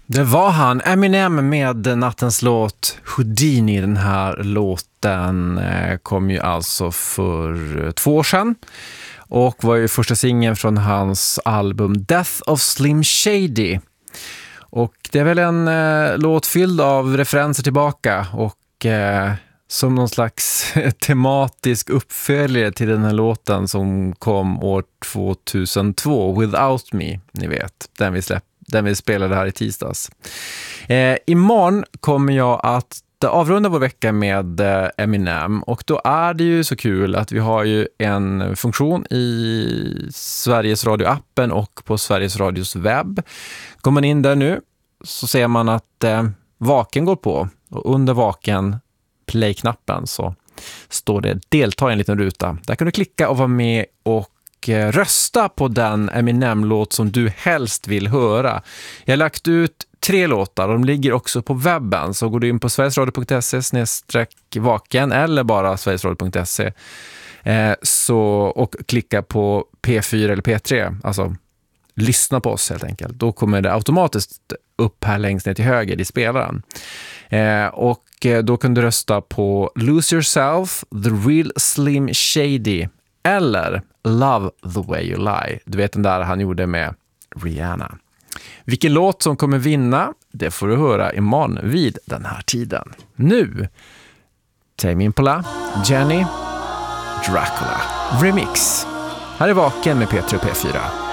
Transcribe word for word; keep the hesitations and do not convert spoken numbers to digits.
Det var han, Eminem med nattens låt Houdini. Den här låten kom ju alltså för två år sedan och var ju första singeln från hans album Death of Slim Shady. Och det är väl en eh, låt fylld av referenser tillbaka och eh, som någon slags tematisk uppföljare till den här låten som kom år tvåtusentvå, Without Me, ni vet, den vi släppte. Den vi spelade här i tisdags. Eh, imorgon kommer jag att avrunda vår vecka med eh, Eminem. Och då är det ju så kul att vi har ju en funktion i Sveriges Radio-appen och på Sveriges Radios webb. Går man in där nu så ser man att eh, vaken går på. Och under vaken, play-knappen, så står det delta i en liten ruta. Där kan du klicka och vara med och rösta på den Eminem-låt som du helst vill höra. Jag har lagt ut tre låtar och de ligger också på webben, så går du in på sverigesradio punkt se snedstreck vaken eller bara sverigesradio punkt se eh, så, och klicka på P fyra eller P tre, alltså lyssna på oss helt enkelt. Då kommer det automatiskt upp här längst ner till höger i spelaren. Eh, och då kan du rösta på Lose Yourself, The Real Slim Shady eller Love the Way You Lie. Du vet den där han gjorde med Rihanna. Vilken låt som kommer vinna, det får du höra imorgon vid den här tiden. Nu, Tame Impala, Jenny, Dracula Remix. Här är Vaken med P tre och P fyra.